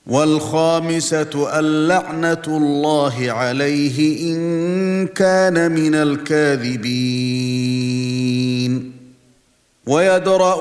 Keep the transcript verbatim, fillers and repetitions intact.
والخامسة اللعنة الله عليه إن كان من الكاذبين. ويدرأ